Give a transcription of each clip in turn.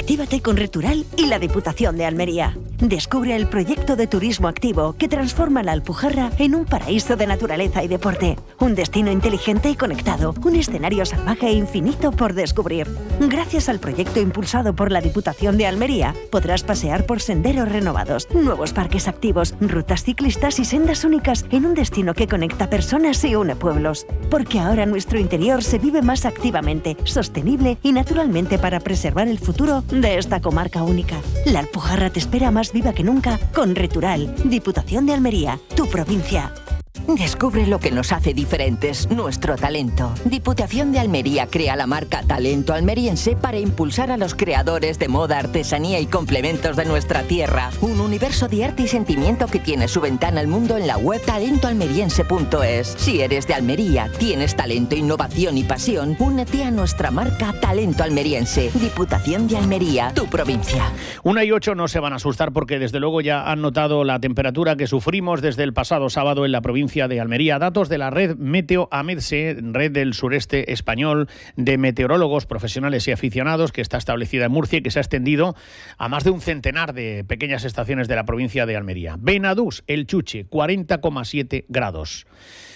Actívate con Retural y la Diputación de Almería. Descubre el proyecto de turismo activo que transforma la Alpujarra en un paraíso de naturaleza y deporte. Un destino inteligente y conectado. Un escenario salvaje e infinito por descubrir. Gracias al proyecto impulsado por la Diputación de Almería, podrás pasear por senderos renovados, nuevos parques activos, rutas ciclistas y sendas únicas en un destino que conecta personas y une pueblos. Porque ahora nuestro interior se vive más activamente, sostenible y naturalmente para preservar el futuro de esta comarca única. La Alpujarra te espera más viva que nunca con Retural, Diputación de Almería, tu provincia. Descubre lo que nos hace diferentes, nuestro talento. Diputación de Almería crea la marca Talento Almeriense para impulsar a los creadores de moda, artesanía y complementos de nuestra tierra. Un universo de arte y sentimiento que tiene su ventana al mundo en la web talentoalmeriense.es. Si eres de Almería, tienes talento, innovación y pasión, únete a nuestra marca Talento Almeriense. Diputación de Almería, tu provincia. 1:08 no se van a asustar porque desde luego ya han notado la temperatura que sufrimos desde el pasado sábado en la provincia de Almería. Datos de la red Meteo AMEDSE, red del sureste español de meteorólogos profesionales y aficionados, que está establecida en Murcia y que se ha extendido a más de un centenar de pequeñas estaciones de la provincia de Almería. Benadús, El Chuche, 40,7 grados.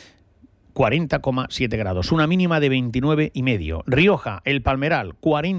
40,7 grados, una mínima de 29,5. Rioja, El Palmeral,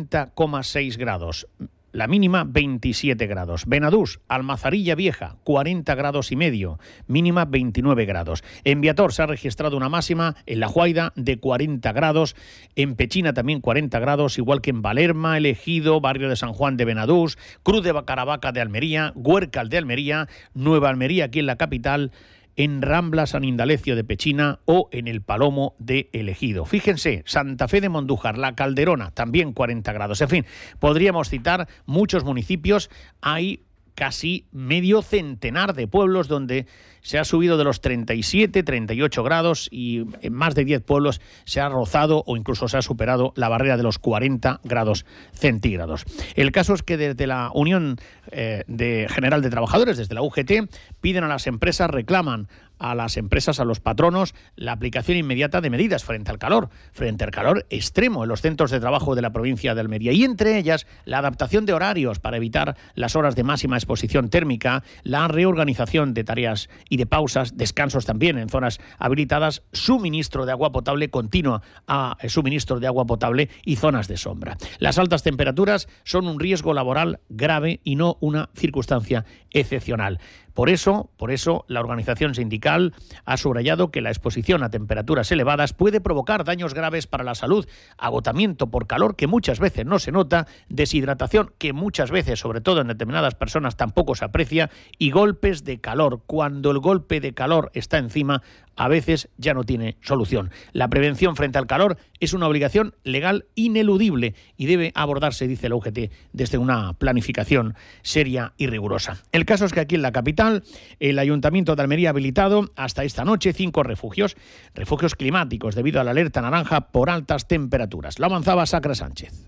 40,6 grados. La mínima 27 grados. Benadús, Almazarilla Vieja, 40 grados y medio, mínima 29 grados. En Viator se ha registrado una máxima en La Juaida de 40 grados, en Pechina también 40 grados, igual que en Valerma, El Ejido, barrio de San Juan de Benadús, Cruz de Caravaca de Almería, Huércal de Almería, Nueva Almería aquí en la capital, en Rambla San Indalecio de Pechina o en el Palomo de El Ejido. Fíjense, Santa Fe de Mondújar, La Calderona, también 40 grados. En fin, podríamos citar muchos municipios. Hay casi medio centenar de pueblos donde se ha subido de los 37, 38 grados y en más de 10 pueblos se ha rozado o incluso se ha superado la barrera de los 40 grados centígrados. El caso es que desde la Unión General de Trabajadores, desde la UGT, piden a las empresas, reclaman a las empresas, a los patronos, la aplicación inmediata de medidas frente al calor extremo en los centros de trabajo de la provincia de Almería, y entre ellas la adaptación de horarios para evitar las horas de máxima exposición térmica, la reorganización de tareas y de pausas, descansos también en zonas habilitadas, suministro de agua potable continua a suministro de agua potable y zonas de sombra. Las altas temperaturas son un riesgo laboral grave y no una circunstancia excepcional. Por eso, la organización sindical ha subrayado que la exposición a temperaturas elevadas puede provocar daños graves para la salud, agotamiento por calor que muchas veces no se nota, deshidratación que muchas veces, sobre todo en determinadas personas, tampoco se aprecia, y golpes de calor. Cuando el golpe de calor está encima, a veces ya no tiene solución. La prevención frente al calor es una obligación legal ineludible y debe abordarse, dice la UGT, desde una planificación seria y rigurosa. El caso es que aquí en la capital, el Ayuntamiento de Almería ha habilitado hasta esta noche 5 refugios climáticos debido a la alerta naranja por altas temperaturas. Lo avanzaba Sacra Sánchez.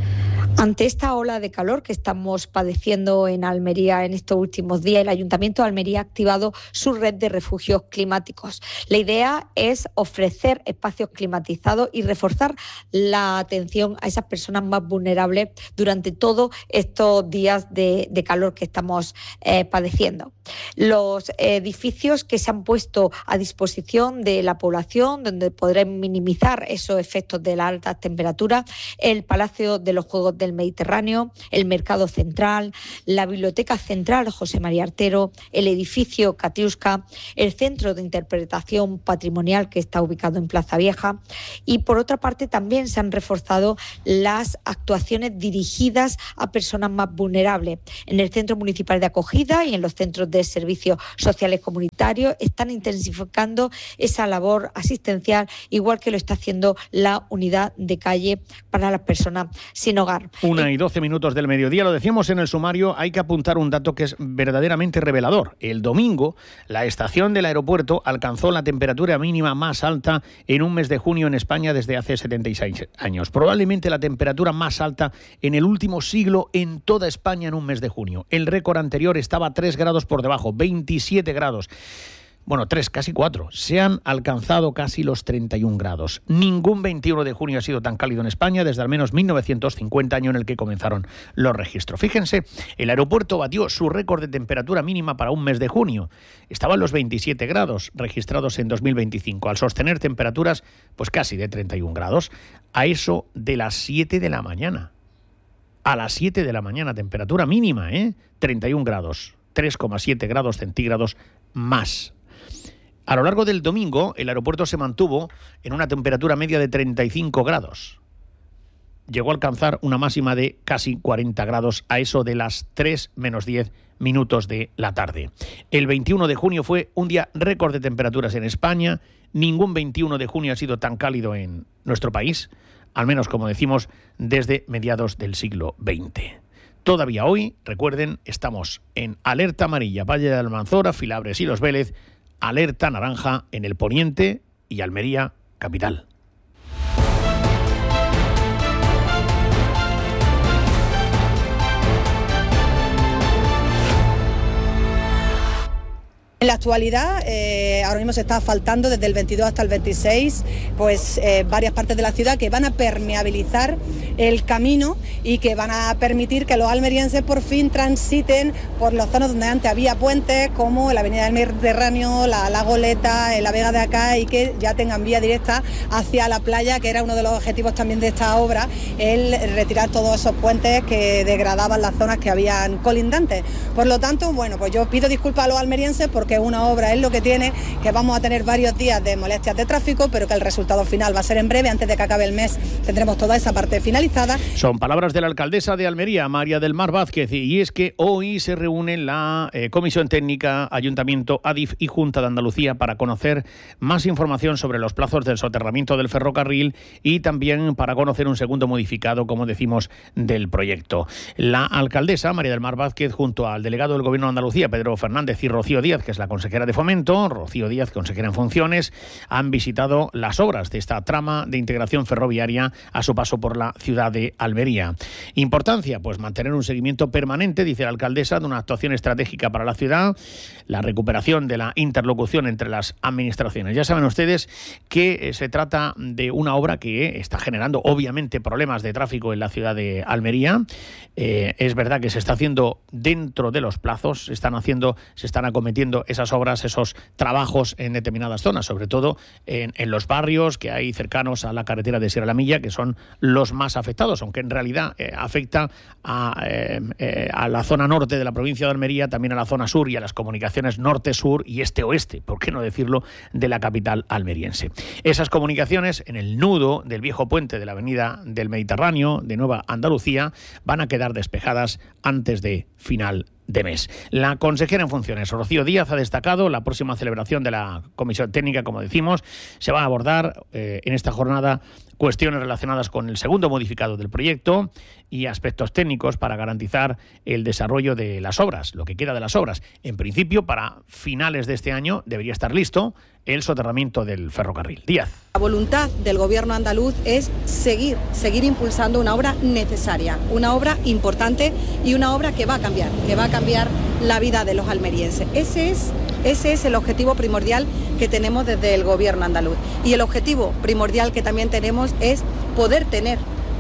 Ante esta ola de calor que estamos padeciendo en Almería en estos últimos días, el Ayuntamiento de Almería ha activado su red de refugios climáticos. La idea es ofrecer espacios climatizados y reforzar la atención a esas personas más vulnerables durante todos estos días de calor que estamos padeciendo. Los edificios que se han puesto a disposición de la población, donde podrán minimizar esos efectos de las altas temperaturas, el Palacio de los Juegos del Mediterráneo, el Mercado Central, la Biblioteca Central José María Artero, el edificio Katiuska, el Centro de Interpretación Patrimonial que está ubicado en Plaza Vieja, y por otra parte también se han reforzado las actuaciones dirigidas a personas más vulnerables. En el Centro Municipal de Acogida y en los centros de servicios sociales comunitarios están intensificando esa labor asistencial, igual que lo está haciendo la unidad de calle para las personas sin hogar. 1:12 del mediodía, lo decíamos en el sumario, hay que apuntar un dato que es verdaderamente revelador. El domingo, la estación del aeropuerto alcanzó la temperatura mínima más alta en un mes de junio en España desde hace 76 años. Probablemente la temperatura más alta en el último siglo en toda España en un mes de junio. El récord anterior estaba 3 grados por debajo, 27 grados. bueno, 3, casi 4, se han alcanzado casi los 31 grados. Ningún 21 de junio ha sido tan cálido en España desde al menos 1950, año en el que comenzaron los registros. Fíjense, el aeropuerto batió su récord de temperatura mínima para un mes de junio. Estaban los 27 grados registrados en 2025, al sostener temperaturas pues casi de 31 grados, a eso de las 7 de la mañana. A las 7 de la mañana, temperatura mínima, 31 grados, 3,7 grados centígrados más. A lo largo del domingo, el aeropuerto se mantuvo en una temperatura media de 35 grados. Llegó a alcanzar una máxima de casi 40 grados a eso de las 3 menos 10 minutos de la tarde. El 21 de junio fue un día récord de temperaturas en España. Ningún 21 de junio ha sido tan cálido en nuestro país, al menos, como decimos, desde mediados del siglo XX. Todavía hoy, recuerden, estamos en alerta amarilla, Valle de Almanzora, Filabres y Los Vélez, alerta naranja en el poniente y Almería capital. En la actualidad, ahora mismo se está asfaltando desde el 22 hasta el 26, pues varias partes de la ciudad que van a permeabilizar el camino y que van a permitir que los almerienses por fin transiten por las zonas donde antes había puentes, como la Avenida del Mediterráneo, la Goleta, la Vega de Acá, y que ya tengan vía directa hacia la playa, que era uno de los objetivos también de esta obra, el retirar todos esos puentes que degradaban las zonas que habían colindantes. Por lo tanto, bueno, pues yo pido disculpas a los almerienses porque una obra es lo que tiene, que vamos a tener varios días de molestias de tráfico, pero que el resultado final va a ser en breve. Antes de que acabe el mes tendremos toda esa parte finalizada. Son palabras de la alcaldesa de Almería, María del Mar Vázquez, y es que hoy se reúnen la Comisión Técnica, Ayuntamiento, ADIF y Junta de Andalucía para conocer más información sobre los plazos del soterramiento del ferrocarril y también para conocer un segundo modificado, como decimos, del proyecto. La alcaldesa, María del Mar Vázquez, junto al delegado del Gobierno de Andalucía, Pedro Fernández, y Rocío Díaz, que es la consejera de Fomento, Rocío Díaz, consejera en funciones, han visitado las obras de esta trama de integración ferroviaria a su paso por la ciudad de Almería. Importancia, pues mantener un seguimiento permanente, dice la alcaldesa, de una actuación estratégica para la ciudad, la recuperación de la interlocución entre las administraciones. Ya saben ustedes que se trata de una obra que está generando obviamente problemas de tráfico en la ciudad de Almería. Es verdad que se está haciendo dentro de los plazos, se están acometiendo esas obras, esos trabajos en determinadas zonas, sobre todo en los barrios que hay cercanos a la carretera de Sierra la Milla, que son los más afectados, aunque en realidad afecta a la zona norte de la provincia de Almería, también a la zona sur y a las comunicaciones norte-sur y este-oeste, por qué no decirlo, de la capital almeriense. Esas comunicaciones en el nudo del viejo puente de la Avenida del Mediterráneo de Nueva Andalucía van a quedar despejadas antes de final de mes. La consejera en funciones, Rocío Díaz, ha destacado la próxima celebración de la Comisión Técnica, como decimos. Se va a abordar en esta jornada cuestiones relacionadas con el segundo modificado del proyecto y aspectos técnicos para garantizar el desarrollo de las obras, lo que queda de las obras. En principio, para finales de este año debería estar listo el soterramiento del ferrocarril. Díaz. La voluntad del Gobierno andaluz es seguir impulsando una obra necesaria, una obra importante y una obra que va a cambiar la vida de los almerienses. Ese es el objetivo primordial que tenemos desde el Gobierno andaluz. Y el objetivo primordial que también tenemos es poder tener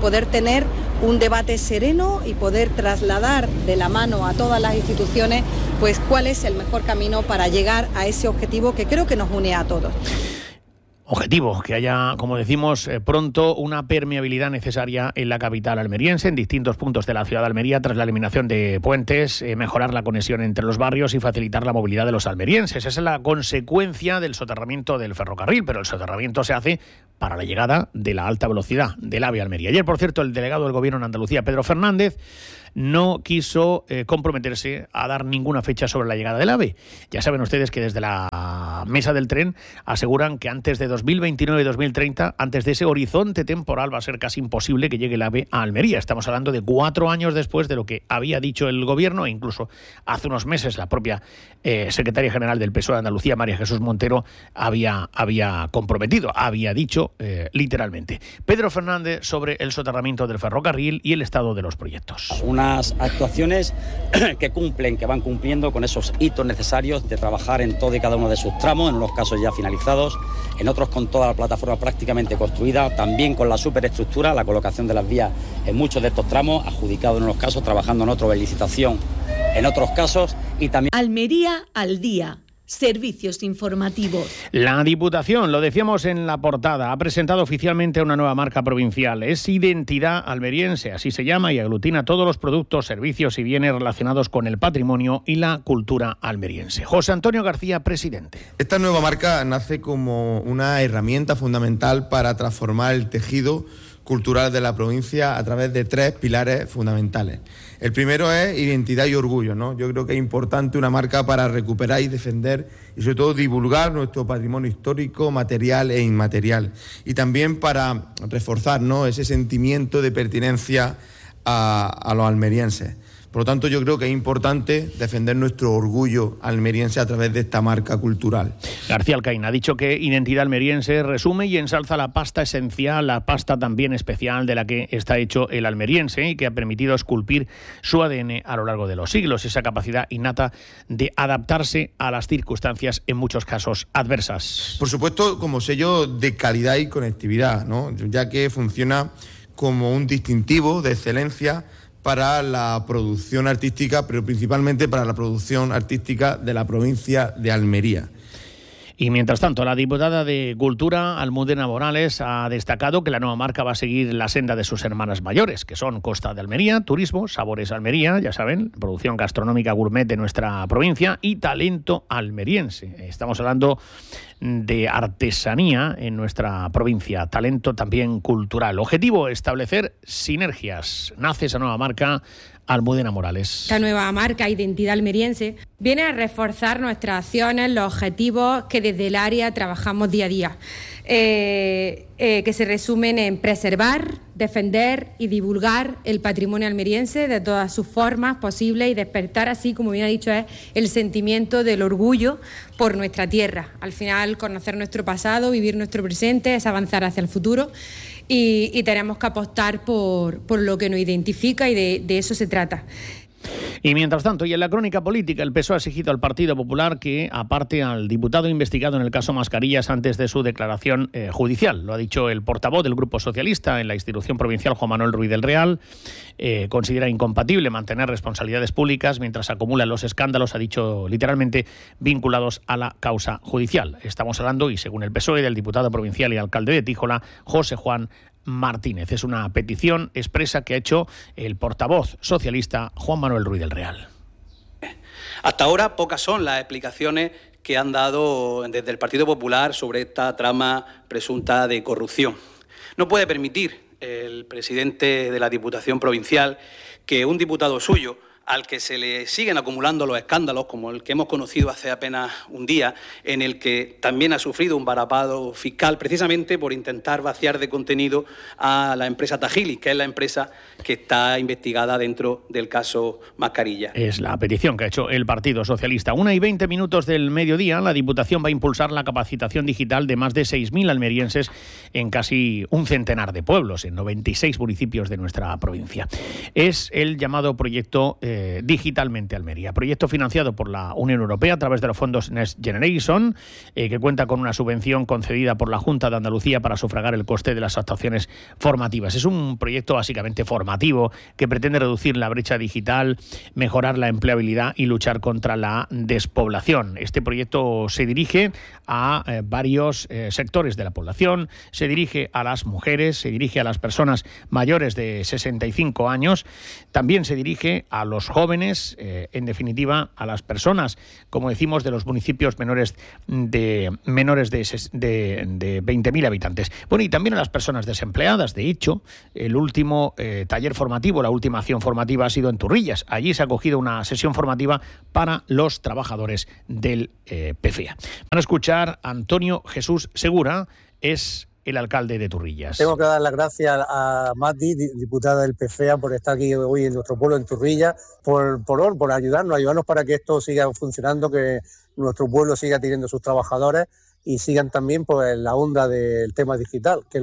un debate sereno y poder trasladar de la mano a todas las instituciones pues cuál es el mejor camino para llegar a ese objetivo que creo que nos une a todos. Objetivo, que haya, como decimos, pronto una permeabilidad necesaria en la capital almeriense, en distintos puntos de la ciudad de Almería, tras la eliminación de puentes, mejorar la conexión entre los barrios y facilitar la movilidad de los almerienses. Esa es la consecuencia del soterramiento del ferrocarril, pero el soterramiento se hace para la llegada de la alta velocidad del AVE Almería. Ayer, por cierto, el delegado del Gobierno en Andalucía, Pedro Fernández, no quiso comprometerse a dar ninguna fecha sobre la llegada del AVE. Ya saben ustedes que desde la mesa del tren aseguran que antes de 2029-2030, antes de ese horizonte temporal va a ser casi imposible que llegue el AVE a Almería. Estamos hablando de 4 años después de lo que había dicho el Gobierno, e incluso hace unos meses la propia secretaria general del PSOE de Andalucía, María Jesús Montero, había comprometido, había dicho literalmente. Pedro Fernández sobre el soterramiento del ferrocarril y el estado de los proyectos. Unas actuaciones que van cumpliendo con esos hitos necesarios de trabajar en todo y cada uno de sus tramos, en unos casos ya finalizados, en otros con toda la plataforma prácticamente construida, también con la superestructura, la colocación de las vías en muchos de estos tramos, adjudicado en unos casos, trabajando en otros en licitación en otros casos y también... Almería al día. Servicios informativos. La Diputación, lo decíamos en la portada, ha presentado oficialmente una nueva marca provincial. Es Identidad Almeriense, así se llama, y aglutina todos los productos, servicios y bienes relacionados con el patrimonio y la cultura almeriense. José Antonio García, presidente. Esta nueva marca nace como una herramienta fundamental para transformar el tejido cultural de la provincia a través de 3 pilares fundamentales. El primero es identidad y orgullo, ¿no? Yo creo que es importante una marca para recuperar y defender y sobre todo divulgar nuestro patrimonio histórico, material e inmaterial. Y también para reforzar, ¿no?, ese sentimiento de pertenencia a los almerienses. Por lo tanto, yo creo que es importante defender nuestro orgullo almeriense a través de esta marca cultural. García Alcaín ha dicho que Identidad Almeriense resume y ensalza la pasta esencial, la pasta también especial de la que está hecho el almeriense y que ha permitido esculpir su ADN a lo largo de los siglos, esa capacidad innata de adaptarse a las circunstancias, en muchos casos adversas. Por supuesto, como sello de calidad y conectividad, ¿no?, ya que funciona como un distintivo de excelencia para la producción artística, pero principalmente para la producción artística de la provincia de Almería. Y mientras tanto, la diputada de Cultura, Almudena Morales, ha destacado que la nueva marca va a seguir la senda de sus hermanas mayores, que son Costa de Almería, Turismo, Sabores Almería, ya saben, producción gastronómica gourmet de nuestra provincia, y Talento Almeriense. Estamos hablando de artesanía en nuestra provincia, talento también cultural. Objetivo, establecer sinergias. Nace esa nueva marca. Almudena Morales. Esta nueva marca, Identidad Almeriense, viene a reforzar nuestras acciones, los objetivos que desde el área trabajamos día a día, que se resumen en preservar, defender y divulgar el patrimonio almeriense de todas sus formas posibles y despertar así, como bien ha dicho, el sentimiento del orgullo por nuestra tierra. Al final, conocer nuestro pasado, vivir nuestro presente, es avanzar hacia el futuro. Y tenemos que apostar por lo que nos identifica y de eso se trata. Y mientras tanto, y en la crónica política, el PSOE ha exigido al Partido Popular que aparte al diputado investigado en el caso Mascarillas antes de su declaración judicial. Lo ha dicho el portavoz del Grupo Socialista en la institución provincial, Juan Manuel Ruiz del Real. Considera incompatible mantener responsabilidades públicas mientras acumulan los escándalos, ha dicho literalmente, vinculados a la causa judicial. Estamos hablando, y según el PSOE, del diputado provincial y alcalde de Tíjola, José Juan Martínez. Es una petición expresa que ha hecho el portavoz socialista Juan Manuel Ruiz del Real. Hasta ahora pocas son las explicaciones que han dado desde el Partido Popular sobre esta trama presunta de corrupción. No puede permitir el presidente de la Diputación Provincial que un diputado suyo, al que se le siguen acumulando los escándalos, como el que hemos conocido hace apenas un día, en el que también ha sufrido un varapalo fiscal precisamente por intentar vaciar de contenido a la empresa Tagilis, que es la empresa que está investigada dentro del caso Mascarilla. Es la petición que ha hecho el Partido Socialista. 1:20 del mediodía, la Diputación va a impulsar la capacitación digital de más de 6.000 almerienses en casi un centenar de pueblos, en 96 municipios de nuestra provincia. Es el llamado proyecto Digitalmente Almería, proyecto financiado por la Unión Europea a través de los fondos Next Generation, que cuenta con una subvención concedida por la Junta de Andalucía para sufragar el coste de las actuaciones formativas. Es un proyecto básicamente formativo que pretende reducir la brecha digital, mejorar la empleabilidad y luchar contra la despoblación. Este proyecto se dirige a varios sectores de la población, se dirige a las mujeres, se dirige a las personas mayores de 65 años, también se dirige a los jóvenes, en definitiva a las personas, como decimos, de los municipios menores de 20.000 habitantes. Bueno, y también a las personas desempleadas. De hecho, el último taller formativo, la última acción formativa ha sido en Turrillas. Allí se ha acogido una sesión formativa para los trabajadores del PFEA. Van a escuchar a Antonio Jesús Segura, es el alcalde de Turrillas. Tengo que dar las gracias a Mati, diputada del PFEA, por estar aquí hoy en nuestro pueblo, en Turrillas, por ayudarnos para que esto siga funcionando, que nuestro pueblo siga teniendo sus trabajadores y sigan también pues, la onda del tema digital, que es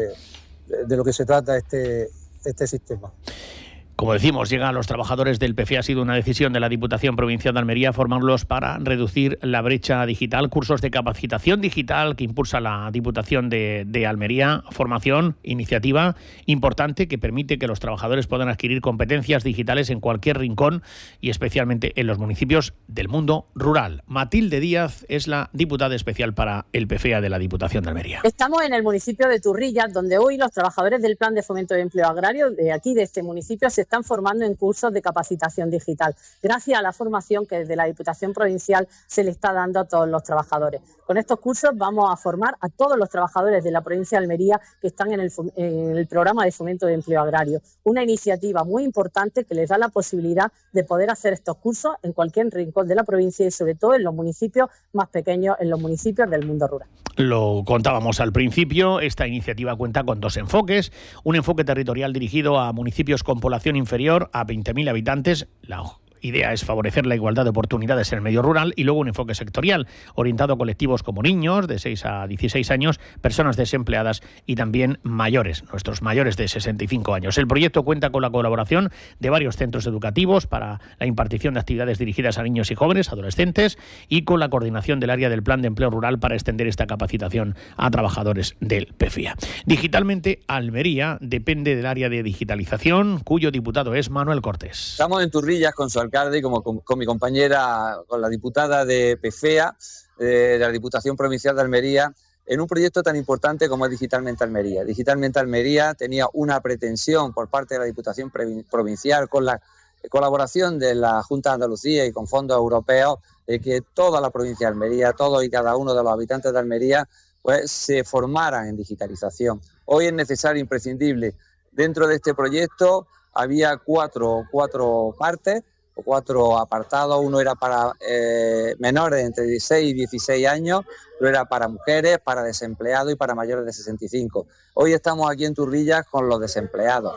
de lo que se trata este sistema. Como decimos, llegan a los trabajadores del PFEA. Ha sido una decisión de la Diputación Provincial de Almería formarlos para reducir la brecha digital. Cursos de capacitación digital que impulsa la Diputación de Almería. Formación, iniciativa importante que permite que los trabajadores puedan adquirir competencias digitales en cualquier rincón y especialmente en los municipios del mundo rural. Matilde Díaz es la diputada especial para el PFEA de la Diputación de Almería. Estamos en el municipio de Turrillas, donde hoy los trabajadores del Plan de Fomento de Empleo Agrario de aquí, de este municipio, se están formando en cursos de capacitación digital, gracias a la formación que desde la Diputación Provincial se le está dando a todos los trabajadores. Con estos cursos vamos a formar a todos los trabajadores de la provincia de Almería que están en el programa de fomento de empleo agrario. Una iniciativa muy importante que les da la posibilidad de poder hacer estos cursos en cualquier rincón de la provincia y sobre todo en los municipios más pequeños, en los municipios del mundo rural. Lo contábamos al principio, esta iniciativa cuenta con dos enfoques. Un enfoque territorial dirigido a municipios con población inferior a 20.000 habitantes. La idea es favorecer la igualdad de oportunidades en el medio rural, y luego un enfoque sectorial orientado a colectivos como niños de 6 a 16 años, personas desempleadas y también mayores, nuestros mayores de 65 años. El proyecto cuenta con la colaboración de varios centros educativos para la impartición de actividades dirigidas a niños y jóvenes, adolescentes, y con la coordinación del área del Plan de Empleo Rural para extender esta capacitación a trabajadores del PFEA. Digitalmente, Almería depende del área de digitalización, cuyo diputado es Manuel Cortés. Estamos en Turrillas con su alcalde y con mi compañera, con la diputada de PFEA, de la Diputación Provincial de Almería, en un proyecto tan importante como es Digitalmente Almería. Digitalmente Almería tenía una pretensión por parte de la Diputación Provincial, con la colaboración de la Junta de Andalucía y con fondos europeos, de que toda la provincia de Almería, todos y cada uno de los habitantes de Almería, pues se formaran en digitalización. Hoy es necesario, imprescindible. Dentro de este proyecto había cuatro partes, o 4 apartados. Uno era para menores de entre 16 y 16 años, otro era para mujeres, para desempleados y para mayores de 65. Hoy estamos aquí en Turrillas con los desempleados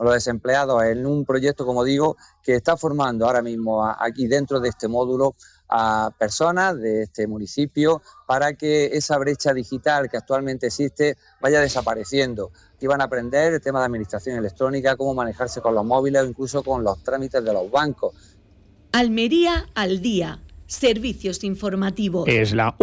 en un proyecto, como digo, que está formando ahora mismo aquí dentro de este módulo a personas de este municipio para que esa brecha digital que actualmente existe vaya desapareciendo. Aquí van a aprender el tema de administración electrónica, cómo manejarse con los móviles o incluso con los trámites de los bancos. Almería al día. Servicios informativos. Es la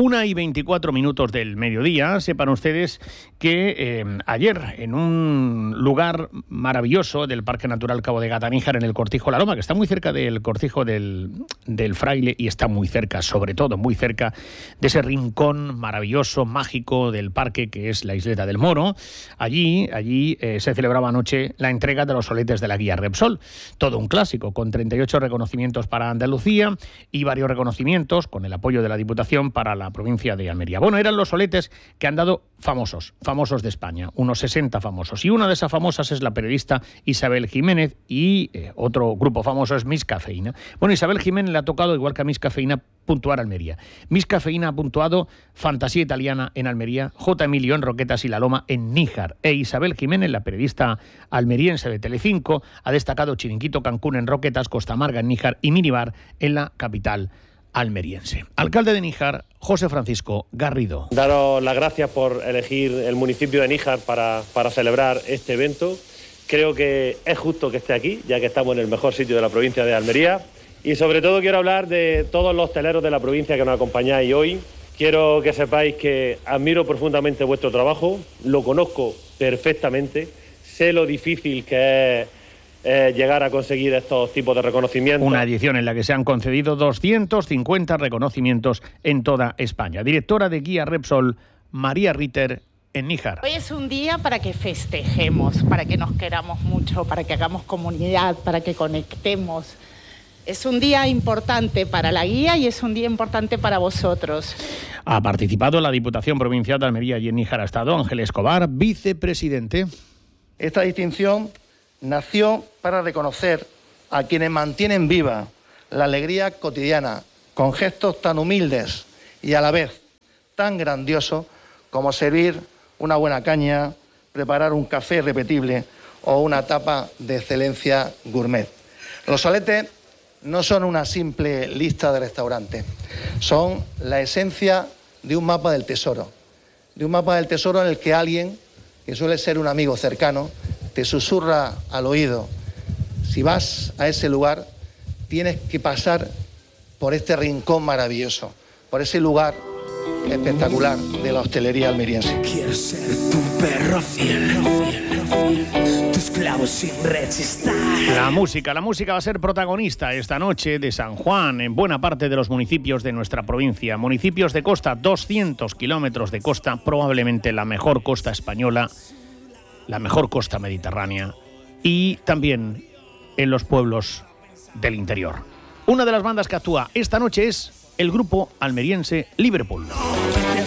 1:24 del mediodía. Sepan ustedes que ayer, en un lugar maravilloso del Parque Natural Cabo de Gata-Níjar, en el Cortijo La Loma, que está muy cerca del Cortijo del Fraile y está muy cerca, sobre todo muy cerca de ese rincón maravilloso, mágico del parque que es la Isleta del Moro, allí se celebraba anoche la entrega de los soletes de la guía Repsol. Todo un clásico, con 38 reconocimientos para Andalucía y varios reconocimientos con el apoyo de la Diputación para la provincia de Almería. Bueno, eran los soletes que han dado famosos de España, unos 60 famosos. Y una de esas famosas es la periodista Isabel Jiménez y otro grupo famoso es Miss Cafeína. Bueno, Isabel Jiménez le ha tocado, igual que a Miss Cafeína, puntuar Almería. Miss Cafeína ha puntuado Fantasía Italiana en Almería, J. Emilio en Roquetas y La Loma en Níjar. E Isabel Jiménez, la periodista almeriense de Telecinco, ha destacado Chiringuito Cancún en Roquetas, Costa Amarga en Níjar y Minibar en la capital almeriense. Alcalde de Níjar, José Francisco Garrido. Daros las gracias por elegir el municipio de Níjar para celebrar este evento. Creo que es justo que esté aquí, ya que estamos en el mejor sitio de la provincia de Almería. Y sobre todo quiero hablar de todos los hosteleros de la provincia que nos acompañáis hoy. Quiero que sepáis que admiro profundamente vuestro trabajo, lo conozco perfectamente, sé lo difícil que es llegar a conseguir estos tipos de reconocimientos. Una edición en la que se han concedido 250 reconocimientos en toda España. Directora de Guía Repsol, María Ritter, en Níjar. Hoy es un día para que festejemos, para que nos queramos mucho, para que hagamos comunidad, para que conectemos. Es un día importante para la guía y es un día importante para vosotros. Ha participado la Diputación Provincial de Almería y en Níjar ha estado Ángel Escobar, vicepresidente. Esta distinción nació para reconocer a quienes mantienen viva la alegría cotidiana con gestos tan humildes y a la vez tan grandiosos como servir una buena caña, preparar un café repetible o una tapa de excelencia gourmet. Los Soletes no son una simple lista de restaurantes, son la esencia de un mapa del tesoro. De un mapa del tesoro en el que alguien, que suele ser un amigo cercano, te susurra al oído: si vas a ese lugar, tienes que pasar por este rincón maravilloso, por ese lugar espectacular de la hostelería almeriense. Quiero ser tu perro fiel, tu esclavo sin rechistar. La música va a ser protagonista esta noche de San Juan en buena parte de los municipios de nuestra provincia. Municipios de costa, 200 kilómetros de costa, probablemente la mejor costa española, la mejor costa mediterránea, y también en los pueblos del interior. Una de las bandas que actúa esta noche es el grupo almeriense Liverpool.